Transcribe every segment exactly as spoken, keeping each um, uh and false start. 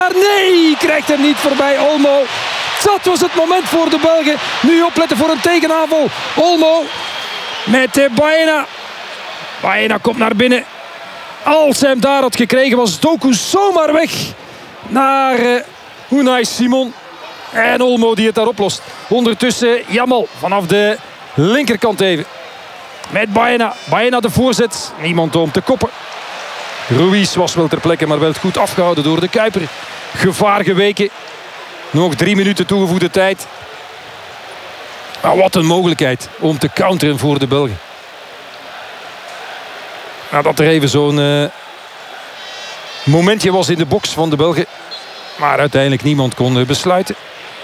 Maar nee, krijgt hem niet voorbij Olmo. Dat was het moment voor de Belgen. Nu opletten voor een tegenaanval. Olmo met uh, Baena. Baena komt naar binnen. Als hij hem daar had gekregen was Doku zomaar weg naar uh, Unai Simon. En Olmo die het daar oplost. Ondertussen Jamal vanaf de linkerkant even. Met Baena. Baena de voorzet. Niemand om te koppen. Ruiz was wel ter plekke, maar werd goed afgehouden door de Kuiper. Gevaar geweken. Nog drie minuten toegevoegde tijd. Maar wat een mogelijkheid om te counteren voor de Belgen. Nou, dat er even zo'n uh, momentje was in de box van de Belgen. Maar uiteindelijk niemand kon uh, besluiten.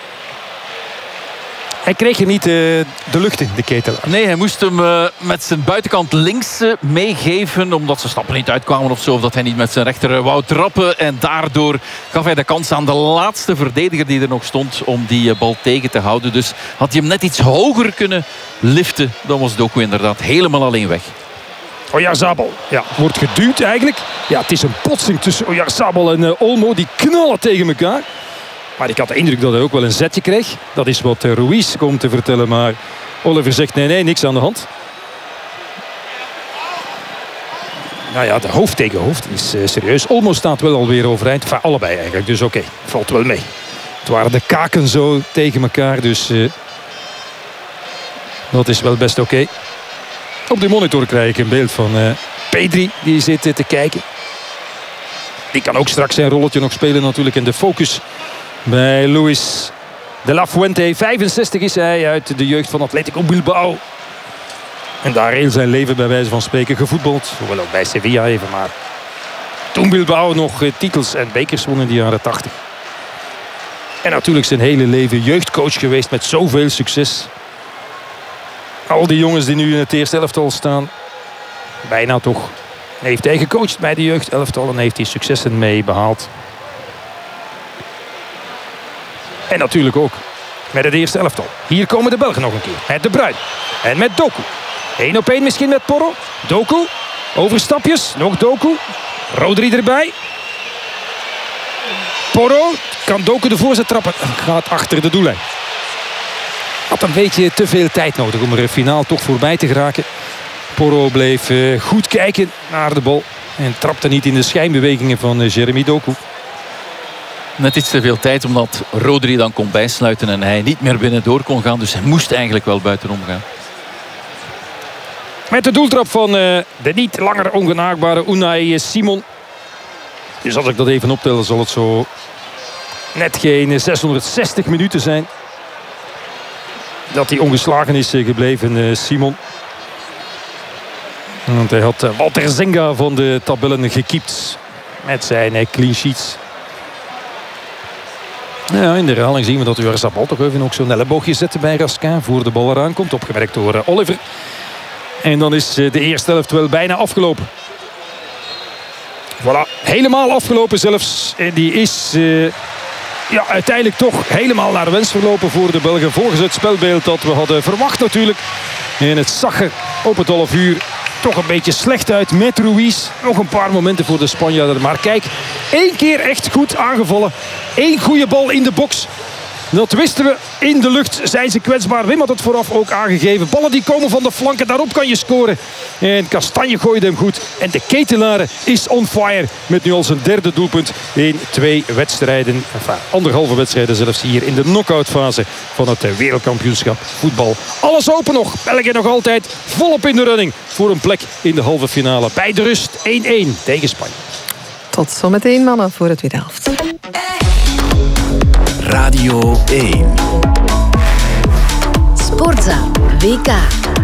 Hij kreeg er niet uh, de lucht in, de Ketelaar. Nee, hij moest hem uh, met zijn buitenkant links uh, meegeven. Omdat zijn stappen niet uitkwamen of zo. Of dat hij niet met zijn rechter uh, wou trappen. En daardoor gaf hij de kans aan de laatste verdediger die er nog stond. Om die uh, bal tegen te houden. Dus had hij hem net iets hoger kunnen liften. Dan was Doku inderdaad helemaal alleen weg. Oyarzabal, ja, wordt geduwd eigenlijk. Ja, het is een botsing tussen Oyarzabal en uh, Olmo. Die knallen tegen elkaar. Maar ik had de indruk dat hij ook wel een zetje kreeg. Dat is wat uh, Ruiz komt te vertellen. Maar Oliver zegt nee, nee, niks aan de hand. Nou ja, de hoofd tegen hoofd is uh, serieus. Olmo staat wel alweer overeind. Enfin, allebei eigenlijk, dus oké. Okay, valt wel mee. Het waren de kaken zo tegen elkaar. Dus uh, dat is wel best oké. Okay. Op de monitor krijg ik een beeld van uh, Pedri. Die zit uh, te kijken. Die kan ook straks zijn rolletje nog spelen natuurlijk. En de focus bij Luis de la Fuente. vijfenzestig is hij uit de jeugd van Atletico Bilbao. En daar heel zijn leven bij wijze van spreken gevoetbald. Hoewel ook bij Sevilla even. Maar toen Bilbao nog uh, titels en bekers won in de jaren tachtig. En natuurlijk zijn hele leven jeugdcoach geweest met zoveel succes. Al die jongens die nu in het eerste elftal staan. Bijna toch. Heeft hij gecoacht bij de jeugdelftal en heeft hij successen mee behaald. En natuurlijk ook met het eerste elftal. Hier komen de Belgen nog een keer. Met De Bruyne. En met Doku. Eén op één misschien met Porro. Doku. Overstapjes. Nog Doku. Rodri erbij. Porro. Kan Doku de voorzet trappen. En gaat achter de doellijn. Had een beetje te veel tijd nodig om er finaal toch voorbij te geraken. Porro bleef uh, goed kijken naar de bal. En trapte niet in de schijnbewegingen van uh, Jeremy Doku. Net iets te veel tijd omdat Rodri dan kon bijsluiten. En hij niet meer binnendoor kon gaan. Dus hij moest eigenlijk wel buitenom gaan. Met de doeltrap van uh, de niet langer ongenaakbare Unai Simon. Dus als ik dat even optel, zal het zo net geen zeshonderdzestig minuten zijn. Dat hij ongeslagen is gebleven, uh, Simon. Want hij had uh, Walter Zenga van de tabellen gekiept. Met zijn uh, clean sheets. Ja, in de herhaling zien we dat Oyarzabal toch even ook zo'n elleboogje zette bij Raskin. Voor de bal eraan komt. Opgemerkt door uh, Oliver. En dan is uh, de eerste helft wel bijna afgelopen. Voilà, helemaal afgelopen zelfs. En die is... Uh, Ja, uiteindelijk toch helemaal naar wens verlopen voor de Belgen. Volgens het spelbeeld dat we hadden verwacht natuurlijk. En het zag er op het half uur toch een beetje slecht uit met Ruiz. Nog een paar momenten voor de Spanjaarden. Maar kijk, één keer echt goed aangevallen. Eén goede bal in de box. Dat wisten we. In de lucht zijn ze kwetsbaar. Wim had het vooraf ook aangegeven. Ballen die komen van de flanken. Daarop kan je scoren. En Kastanje gooide hem goed. En de Ketelare is on fire. Met nu al zijn derde doelpunt in twee wedstrijden. Enfin, anderhalve wedstrijden zelfs hier in de knock-outfase van het wereldkampioenschap voetbal. Alles open nog. België nog altijd volop in de running. Voor een plek in de halve finale. Bij de rust één-één tegen Spanje. Tot zometeen, mannen, voor het tweede helft. Radio één. Sportza W K.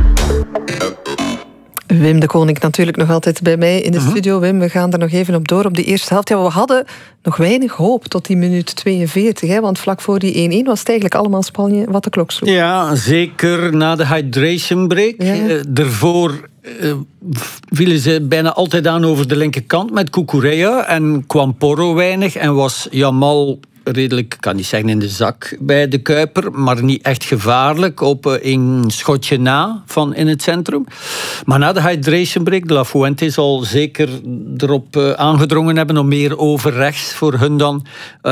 Wim de Koning natuurlijk nog altijd bij mij in de uh-huh. studio. Wim, we gaan er nog even op door op de eerste helft. Ja, we hadden nog weinig hoop tot die minuut tweeënveertig. Hè, want vlak voor die één-één was het eigenlijk allemaal Spanje wat de klok sloeg. Ja, zeker na de hydration break. Ja. Uh, daarvoor uh, vielen ze bijna altijd aan over de linkerkant met Cucurella. En kwam Porro weinig. En was Jamal redelijk, ik kan niet zeggen in de zak bij de Kuiper, maar niet echt gevaarlijk op een schotje na van in het centrum. Maar na de hydration break, de La Fuente zal zeker erop aangedrongen hebben om meer over rechts voor hun dan